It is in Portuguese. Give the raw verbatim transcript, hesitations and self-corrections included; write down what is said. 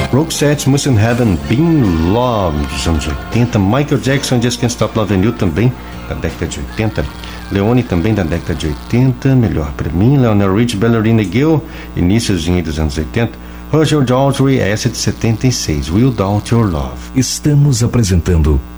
Roxette, Must in Heaven, Been Love, dos anos oitenta. Michael Jackson, Just Can't Stop Loving You, também da década de oitenta. Leone, também da década de oitenta, Melhor Pra Mim. Lionel Richie, Ballerina Girl, iníciozinho dos anos oitenta. Roger Daltrey, essa de setenta e seis, Will Doubt Your Love. Estamos apresentando